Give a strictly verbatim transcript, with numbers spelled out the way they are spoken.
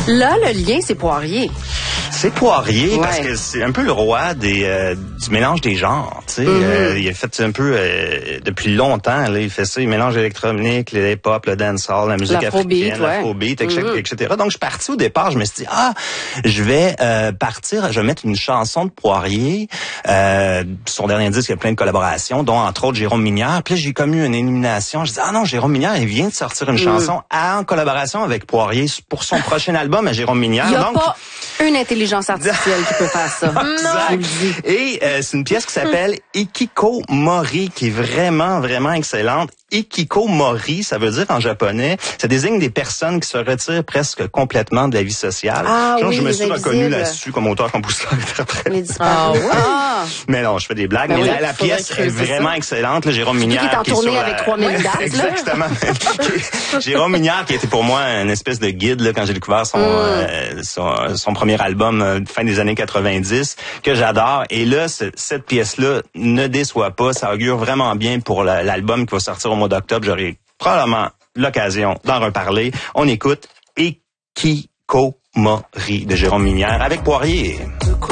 Là, le lien, c'est Poirier. C'est Poirier ouais. parce que c'est un peu le roi des euh, du mélange des genres, tu sais. Mm-hmm. euh, il a fait un peu euh, depuis longtemps. Là, il fait ça, il mélange l'électronique, le hip-hop, le dancehall, la musique l'afrobeat, africaine, ouais. l'afrobeat, mm-hmm. et cetera. Donc, je suis parti au départ, je me suis dit ah, je vais euh, partir, je vais mettre une chanson de Poirier. Euh, son dernier disque, il y a plein de collaborations, dont entre autres Jérôme Minière. Puis là, j'ai commis une élimination. Je dis ah non, Jérôme Minière, il vient de sortir une mm. chanson en collaboration avec Poirier pour son prochain album à Jérôme Minière. Il y a Donc, pas une intelligence artificielle qui peut faire ça. Exact. Et euh, c'est une pièce qui s'appelle Ikikomori, qui est vraiment, vraiment excellente. Ikikomori, ça veut dire en japonais, ça désigne des personnes qui se retirent presque complètement de la vie sociale. Ah, Genre, oui, je me suis invisibles. reconnu là-dessus comme auteur, compositeur, interprète. Les disparus. Ah, ah. Mais non, je fais des blagues. Ben mais oui, la, la pièce est vraiment ça. excellente. Là, Jérôme Minière. Qui est en qui est tournée sur avec la... trois mille dates. Exactement. Jérôme Minière, qui était pour moi une espèce de guide là, quand j'ai découvert son, mm. euh, son, son premier album euh, fin des années quatre-vingt-dix, que j'adore. Et là, c- cette pièce-là ne déçoit pas. Ça augure vraiment bien pour la, l'album qui va sortir au mois d'octobre. J'aurai probablement l'occasion d'en reparler. On écoute Ikikomori de Jérôme Minière avec Poirier.